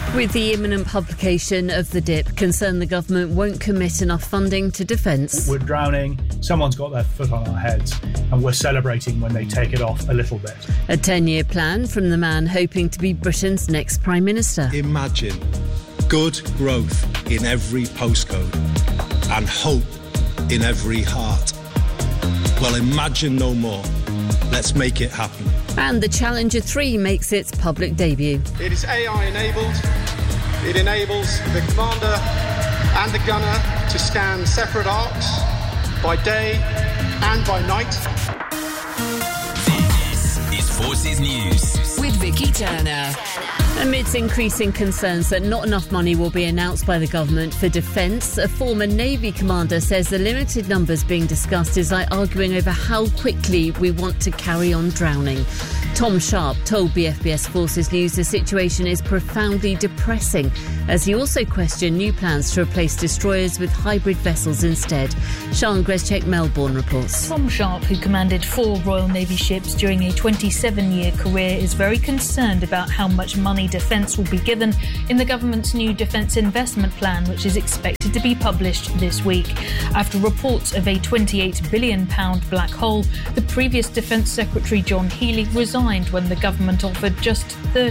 With the imminent publication of the DIP, concerned the government won't commit enough funding to defence. We're drowning, someone's got their foot on our heads, and we're celebrating when they take it off a little bit. A 10-year plan from the man hoping to be Britain's next Prime Minister. Imagine good growth in every postcode and hope in every heart. Well, imagine no more. Let's make it happen. And the Challenger 3 makes its public debut. It is AI enabled. It enables the commander and the gunner to scan separate arcs by day and by night. This is Forces News with Vicky Turner. Amidst increasing concerns that not enough money will be announced by the government for defence, a former Navy commander says the limited numbers being discussed is like arguing over how quickly we want to carry on drowning. Tom Sharp told BFBS Forces News the situation is profoundly depressing, as he also questioned new plans to replace destroyers with hybrid vessels instead. Sian Greszczyk, Melbourne reports. Tom Sharp, who commanded 4 Royal Navy ships during a 27-year career, is very concerned about how much money defence will be given in the government's new defence investment plan, which is expected to be published this week. After reports of a £28 billion black hole, the previous Defence Secretary John Healey resigned when the government offered just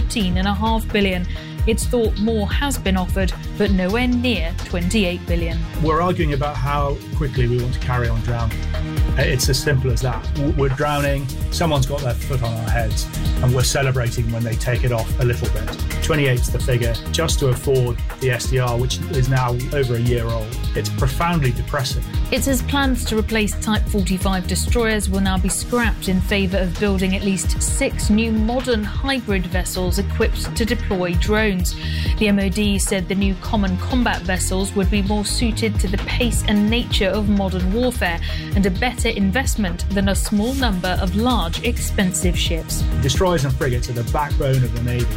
£13.5 billion. It's thought more has been offered, but nowhere near £28 billion. We're arguing about how quickly we want to carry on drowning. It's as simple as that. We're drowning, someone's got their foot on our heads, and we're celebrating when they take it off a little bit. 28's the figure, just to afford the SDR, which is now over a year old. It's profoundly depressing. It says plans to replace Type 45 destroyers will now be scrapped in favour of building at least 6 new modern hybrid vessels equipped to deploy drones. The MOD said the new common combat vessels would be more suited to the pace and nature of modern warfare and a better investment than a small number of large, expensive ships. Destroyers and frigates are the backbone of the Navy,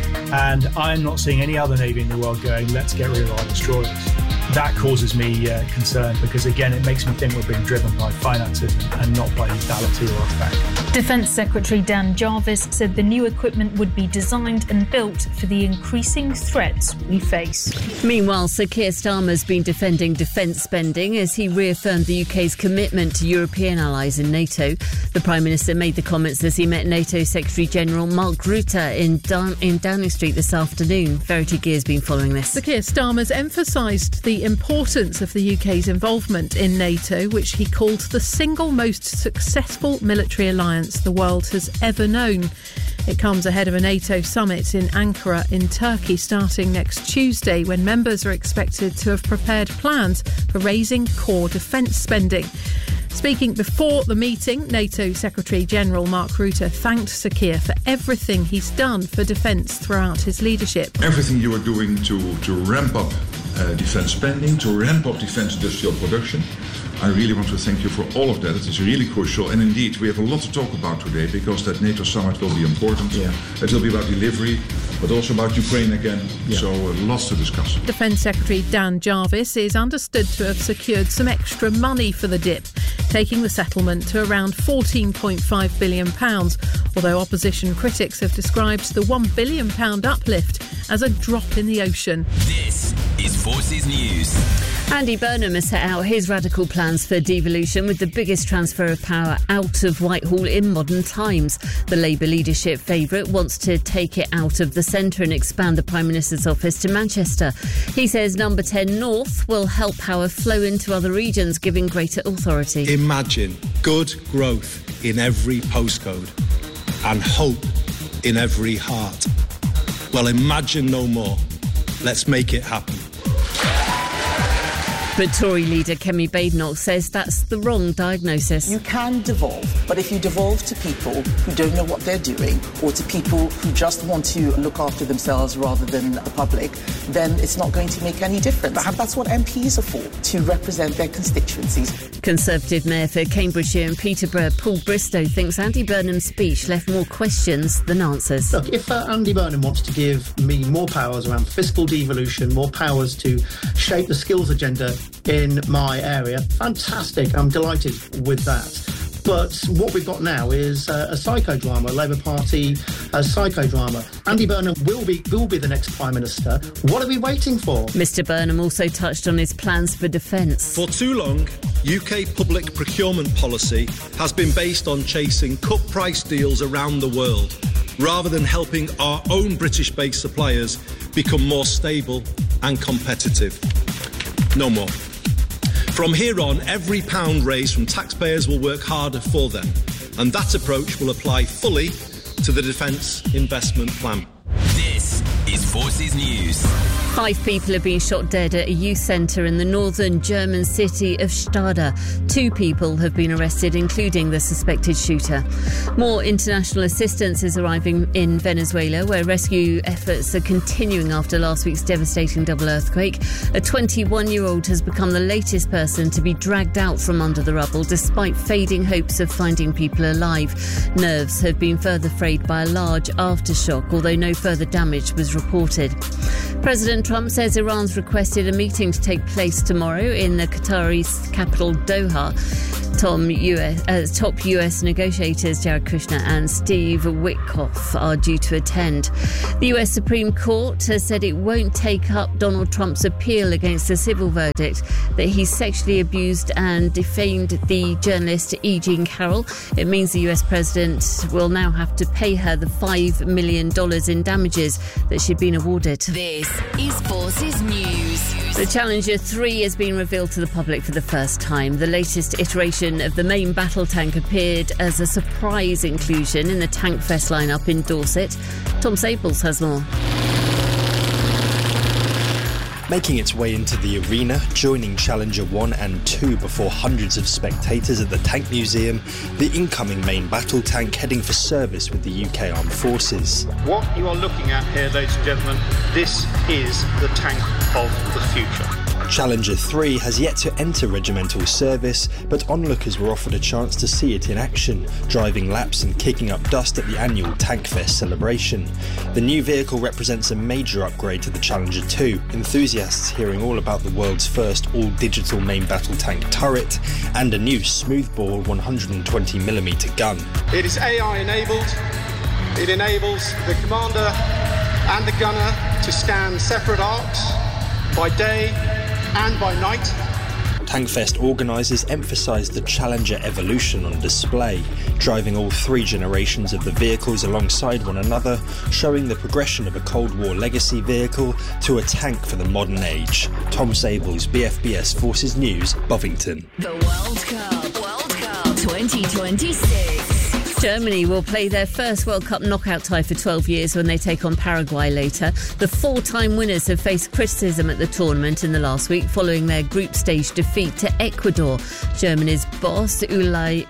and I'm not seeing any other Navy in the world going, let's get rid of our destroyers. That causes me concern because, again, it makes me think we're being driven by finances and not by lethality or effect. Defence Secretary Dan Jarvis said the new equipment would be designed and built for the increasing threats we face. Meanwhile, Sir Keir Starmer's been defending defence spending as he reaffirmed the UK's commitment to European allies in NATO. The Prime Minister made the comments as he met NATO Secretary-General Mark Rutte in Downing Street this afternoon. Verity Gear's been following this. Sir Keir Starmer's emphasised the importance of the UK's involvement in NATO, which he called the single most successful military alliance the world has ever known. It comes ahead of a NATO summit in Ankara in Turkey starting next Tuesday, when members are expected to have prepared plans for raising core defence spending. Speaking before the meeting, NATO Secretary-General Mark Rutte thanked Sir Keir for everything he's done for defence throughout his leadership. Everything you are doing to ramp up defence spending, to ramp up defence industrial production. I really want to thank you for all of that. It is really crucial. And indeed, we have a lot to talk about today because that NATO summit will be important. Yeah. It will be about delivery, but also about Ukraine again. Yeah. So lots to discuss. Defence Secretary Dan Jarvis is understood to have secured some extra money for the DIP, taking the settlement to around £14.5 billion, although opposition critics have described the £1 billion uplift as a drop in the ocean. This is Forces News. Andy Burnham has set out his radical plans for devolution, with the biggest transfer of power out of Whitehall in modern times. The Labour leadership favourite wants to take it out of the centre and expand the Prime Minister's office to Manchester. He says Number 10 North will help power flow into other regions, giving greater authority. Imagine good growth in every postcode and hope in every heart. Well, imagine no more. Let's make it happen. But Tory leader Kemi Badenoch says that's the wrong diagnosis. You can devolve, but if you devolve to people who don't know what they're doing, or to people who just want to look after themselves rather than the public, then it's not going to make any difference. That's what MPs are for, to represent their constituencies. Conservative Mayor for Cambridgeshire and Peterborough, Paul Bristow, thinks Andy Burnham's speech left more questions than answers. Look, if Andy Burnham wants to give me more powers around fiscal devolution, more powers to shape the skills agenda in my area, fantastic. I'm delighted with that. But what we've got now is a psychodrama, a Labour Party psychodrama. Andy Burnham will be the next Prime Minister. What are we waiting for? Mr Burnham also touched on his plans for defence. For too long, UK public procurement policy has been based on chasing cut-price deals around the world, rather than helping our own British-based suppliers become more stable and competitive. No more. From here on, every pound raised from taxpayers will work harder for them, and that approach will apply fully to the Defence Investment Plan. This is Forces News. 5 people have been shot dead at a youth centre in the northern German city of Stade. 2 people have been arrested, including the suspected shooter. More international assistance is arriving in Venezuela, where rescue efforts are continuing after last week's devastating double earthquake. A 21-year-old has become the latest person to be dragged out from under the rubble, despite fading hopes of finding people alive. Nerves have been further frayed by a large aftershock, although no further damage was reported. President Trump says Iran's requested a meeting to take place tomorrow in the Qatari capital Doha. Top US negotiators Jared Kushner and Steve Witkoff are due to attend. The US Supreme Court has said it won't take up Donald Trump's appeal against the civil verdict that he sexually abused and defamed the journalist E. Jean Carroll. It means the US president will now have to pay her the $5 million in damages that she'd been awarded. This is Forces News. The Challenger 3 has been revealed to the public for the first time. The latest iteration of the main battle tank appeared as a surprise inclusion in the Tankfest lineup in Dorset. Tom Sables has more. Making its way into the arena, joining Challenger 1 and 2 before hundreds of spectators at the Tank Museum, the incoming main battle tank heading for service with the UK Armed Forces. What you are looking at here, ladies and gentlemen, this is the tank of the future. Challenger 3 has yet to enter regimental service, but onlookers were offered a chance to see it in action, driving laps and kicking up dust at the annual Tankfest celebration. The new vehicle represents a major upgrade to the Challenger 2, enthusiasts hearing all about the world's first all-digital main battle tank turret and a new smoothbore 120mm gun. It is AI-enabled. It enables the commander and the gunner to scan separate arcs by day and by night. Tankfest organisers emphasised the Challenger evolution on display, driving all 3 generations of the vehicles alongside one another, showing the progression of a Cold War legacy vehicle to a tank for the modern age. Tom Sables, BFBS Forces News, Bovington. The World Cup 2026. Germany will play their first World Cup knockout tie for 12 years when they take on Paraguay later. The 4-time winners have faced criticism at the tournament in the last week following their group stage defeat to Ecuador. Germany's boss, Julian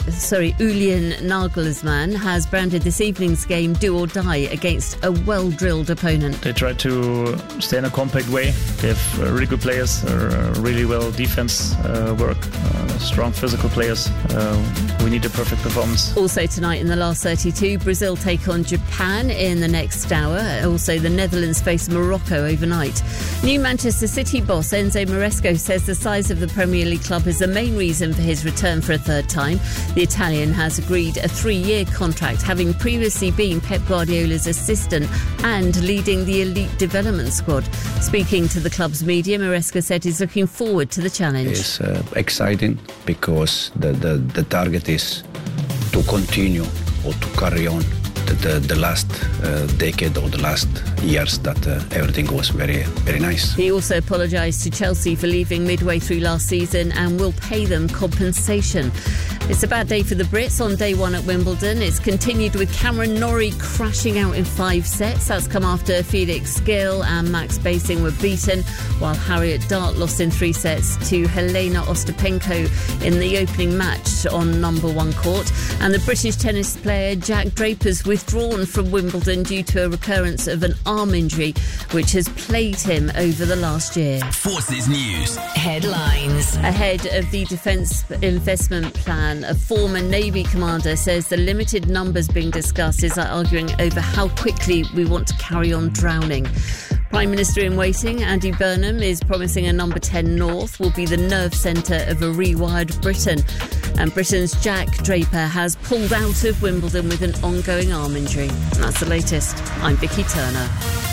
Nagelsmann, has branded this evening's game do or die against a well-drilled opponent. They try to stay in a compact way. They have really good players, really well defense work, strong physical players. We need a perfect performance. Also tonight in the last 32, Brazil take on Japan in the next hour. Also, the Netherlands face Morocco overnight. New Manchester City boss Enzo Maresco says the size of the Premier League club is the main reason for his return for a third time. The Italian has agreed a 3-year contract, having previously been Pep Guardiola's assistant and leading the elite development squad. Speaking to the club's media, Maresco said he's looking forward to the challenge. It's exciting because the target is to continue or to carry on the last decade or the last years that everything was very, very nice. He also apologised to Chelsea for leaving midway through last season and will pay them compensation. It's a bad day for the Brits on day 1 at Wimbledon. It's continued with Cameron Norrie crashing out in 5 sets. That's come after Felix Gill and Max Basing were beaten, while Harriet Dart lost in 3 sets to Helena Ostapenko in the opening match on number 1 court. And the British tennis player Jack Draper's withdrawn from Wimbledon due to a recurrence of an arm injury, which has plagued him over the last year. Forces News headlines. Ahead of the Defence Investment Plan, a former Navy commander says the limited numbers being discussed is arguing over how quickly we want to carry on drowning. Prime Minister in waiting, Andy Burnham, is promising a number 10 North will be the nerve centre of a rewired Britain. And Britain's Jack Draper has pulled out of Wimbledon with an ongoing arm injury. And that's the latest. I'm Vicky Turner.